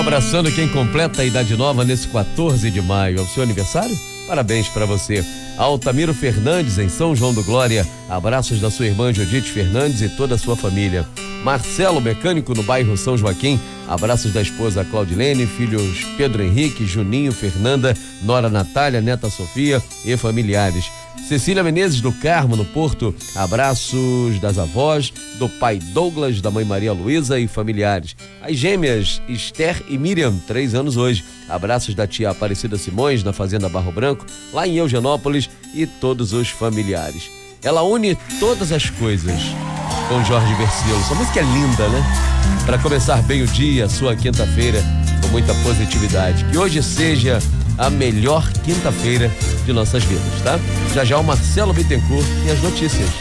Abraçando quem completa a idade nova nesse 14 de maio. É o seu aniversário? Parabéns para você. Altamiro Fernandes, em São João do Glória. Abraços da sua irmã Judite Fernandes e toda a sua família. Marcelo, mecânico no bairro São Joaquim. Abraços da esposa Claudilene, filhos Pedro Henrique, Juninho, Fernanda, nora Natália, neta Sofia e familiares. Cecília Menezes do Carmo, no Porto. Abraços das avós, do pai Douglas, da mãe Maria Luísa e familiares. As gêmeas Esther e Miriam, 3 anos hoje. Abraços da tia Aparecida Simões, na Fazenda Barro Branco, lá em Eugenópolis, e todos os familiares. Ela une todas as coisas com Jorge Versilo. Essa música é linda, né? Para começar bem o dia, sua quinta-feira, com muita positividade. Que hoje seja a melhor quinta-feira de nossas vidas, tá? Já já o Marcelo Bittencourt e as notícias.